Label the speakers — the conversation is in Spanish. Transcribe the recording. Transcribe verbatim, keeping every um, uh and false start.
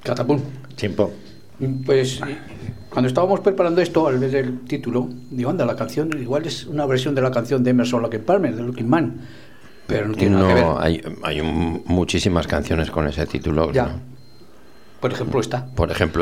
Speaker 1: Catapum.
Speaker 2: Chimpón.
Speaker 1: Pues cuando estábamos preparando esto, al ver el título, digo, anda, la canción igual es una versión de la canción de Emerson Lake and Palmer, de Looking Man, pero no tiene
Speaker 2: no,
Speaker 1: nada que ver.
Speaker 2: hay, hay un, muchísimas canciones con ese título.
Speaker 1: Ya.
Speaker 2: ¿no?
Speaker 1: Por ejemplo, esta.
Speaker 2: Por ejemplo,